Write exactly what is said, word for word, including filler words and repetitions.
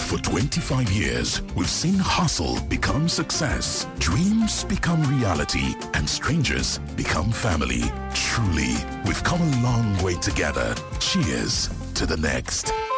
For twenty-five years, we've seen hustle become success, dreams become reality, and strangers become family. Truly, we've come a long way together. Cheers to the next.